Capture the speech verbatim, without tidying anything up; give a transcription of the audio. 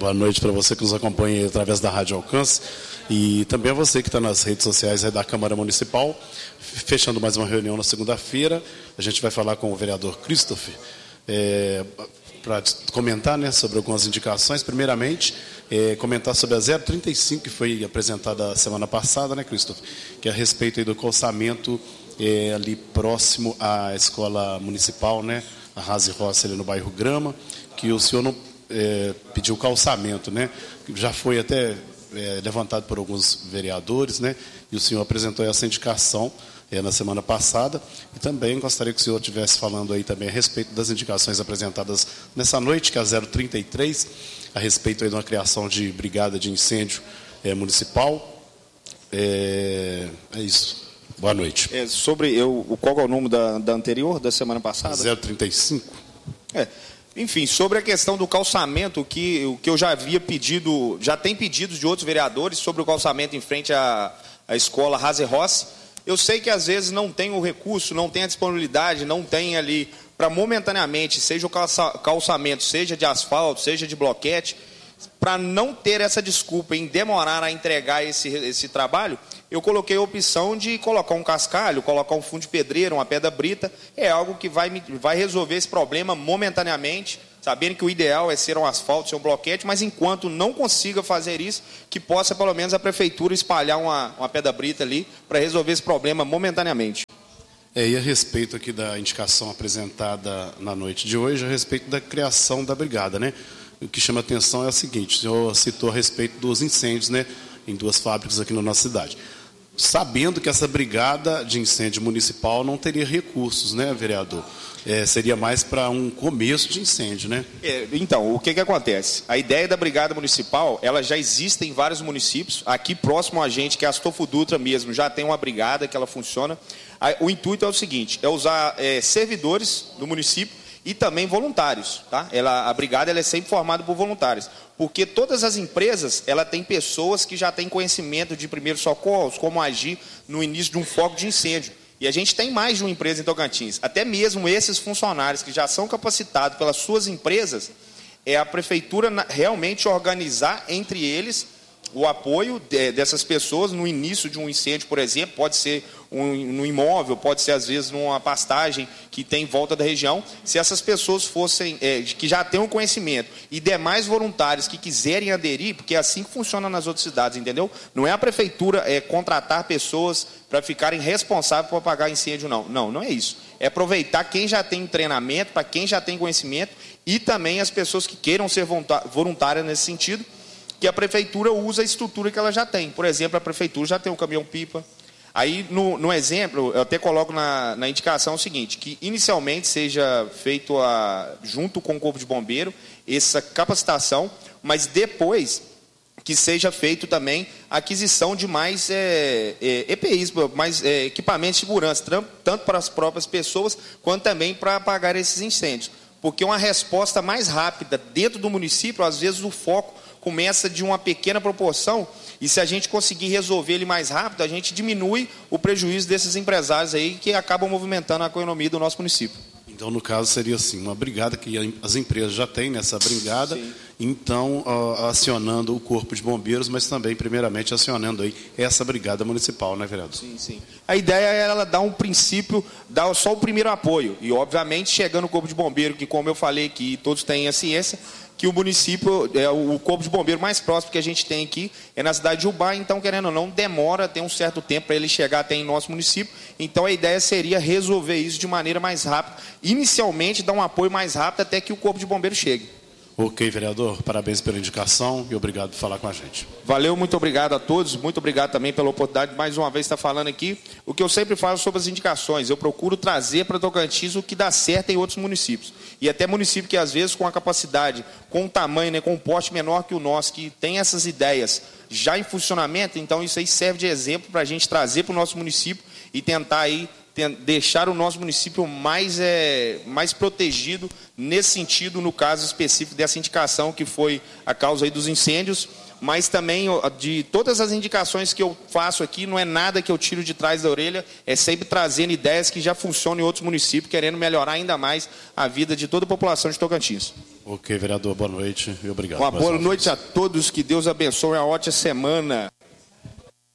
Boa noite para você que nos acompanha através da Rádio Alcance e também a você que está nas redes sociais da Câmara Municipal. Fechando mais uma reunião na segunda-feira, a gente vai falar com o vereador Christopher é, para comentar, né, sobre algumas indicações. Primeiramente, é, comentar sobre a zero trinta e cinco que foi apresentada semana passada, né, Christopher? Que é a respeito aí do calçamento é, ali próximo à escola municipal, né, a Rase Rossi, ali no bairro Grama, que o senhor não é, pediu calçamento, né? Já foi até é, levantado por alguns vereadores, né? E o senhor apresentou essa indicação é, na semana passada. E também gostaria que o senhor estivesse falando aí também a respeito das indicações apresentadas nessa noite, que é a zero trinta e três, a respeito aí de uma criação de brigada de incêndio é, municipal. É, é isso. Boa noite. É, sobre eu, qual é o número da, da anterior, da semana passada? zero trinta e cinco. É. Enfim, sobre a questão do calçamento, que, o que eu já havia pedido, já tem pedidos de outros vereadores sobre o calçamento em frente à, à escola Rase Rossi. Eu sei que às vezes não tem o recurso, não tem a disponibilidade, não tem ali para momentaneamente, seja o calça, calçamento, seja de asfalto, seja de bloquete, para não ter essa desculpa em demorar a entregar esse, esse trabalho, eu coloquei a opção de colocar um cascalho, colocar um fundo de pedreiro, uma pedra brita. É algo que vai, vai resolver esse problema momentaneamente, sabendo que o ideal é ser um asfalto, ser um bloquete, mas enquanto não consiga fazer isso, que possa pelo menos a prefeitura espalhar uma, uma pedra brita ali para resolver esse problema momentaneamente. É, e a respeito aqui da indicação apresentada na noite de hoje, a respeito da criação da brigada, né? O que chama atenção é o seguinte: o senhor citou a respeito dos incêndios, né, em duas fábricas aqui na nossa cidade. Sabendo que essa brigada de incêndio municipal não teria recursos, né, vereador? É, seria mais para um começo de incêndio, né? É, então, o que que acontece? A ideia da brigada municipal, ela já existe em vários municípios. Aqui próximo a gente, que é a Astolfo Dutra mesmo, já tem uma brigada que ela funciona. O intuito é o seguinte: é usar é, servidores do município e também voluntários, tá? Ela, a brigada ela é sempre formada por voluntários, porque todas as empresas ela tem pessoas que já têm conhecimento de primeiros socorros, como agir no início de um foco de incêndio. E a gente tem mais de uma empresa em Tocantins. Até mesmo esses funcionários que já são capacitados pelas suas empresas, é a prefeitura realmente organizar entre eles o apoio de, dessas pessoas no início de um incêndio, por exemplo, pode ser um, no imóvel, pode ser às vezes numa pastagem que tem em volta da região. Se essas pessoas fossem, é, que já tenham conhecimento, e demais voluntários que quiserem aderir, porque é assim que funciona nas outras cidades, entendeu? Não é a prefeitura é, contratar pessoas para ficarem responsáveis por apagar incêndio, não. Não, não é isso. É aproveitar quem já tem treinamento, para quem já tem conhecimento, e também as pessoas que queiram ser voluntárias nesse sentido, que a prefeitura usa a estrutura que ela já tem. Por exemplo, a prefeitura já tem um caminhão-pipa. Aí, no, no exemplo, eu até coloco na, na indicação o seguinte, que inicialmente seja feito a, junto com o Corpo de Bombeiro essa capacitação, mas depois que seja feito também a aquisição de mais é, é, E P Is, mais é, equipamentos de segurança, tanto para as próprias pessoas, quanto também para apagar esses incêndios. Porque uma resposta mais rápida dentro do município, às vezes o foco começa de uma pequena proporção, e se a gente conseguir resolver ele mais rápido, a gente diminui o prejuízo desses empresários aí que acabam movimentando a economia do nosso município. Então, no caso, seria assim, uma brigada que as empresas já têm nessa brigada, sim. Então, uh, acionando o Corpo de Bombeiros, mas também, primeiramente, acionando aí essa brigada municipal, né, vereador? Sim, sim. A ideia é ela dar um princípio, dar só o primeiro apoio, e, obviamente, chegando o Corpo de Bombeiro, que, como eu falei aqui, todos têm a ciência, que o município, é, o Corpo de Bombeiro mais próximo que a gente tem aqui é na cidade de Ubá, então, querendo ou não, demora, tem um certo tempo para ele chegar até em nosso município. Então, a ideia seria resolver isso de maneira mais rápida. Inicialmente, dar um apoio mais rápido até que o Corpo de Bombeiro chegue. Ok, vereador, parabéns pela indicação e obrigado por falar com a gente. Valeu, muito obrigado a todos, muito obrigado também pela oportunidade de mais uma vez estar falando aqui. O que eu sempre falo sobre as indicações, eu procuro trazer para Tocantins o que dá certo em outros municípios. E até município que às vezes com a capacidade, com o tamanho, né, com um porte menor que o nosso, que tem essas ideias já em funcionamento, então isso aí serve de exemplo para a gente trazer para o nosso município e tentar aí deixar o nosso município mais, é, mais protegido nesse sentido, no caso específico dessa indicação que foi a causa aí dos incêndios, mas também de todas as indicações que eu faço aqui, não é nada que eu tiro de trás da orelha, é sempre trazendo ideias que já funcionam em outros municípios, querendo melhorar ainda mais a vida de toda a população de Tocantins. Ok, vereador, boa noite e obrigado. Uma boa noite a todos, que Deus abençoe, uma ótima semana.